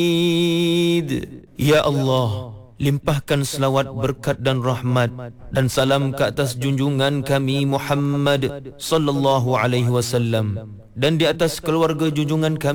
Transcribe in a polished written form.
Ya Allah, limpahkan selawat, berkat dan rahmat dan salam ke atas junjungan kami Muhammad sallallahu alaihi wasallam dan di atas keluarga junjungan kami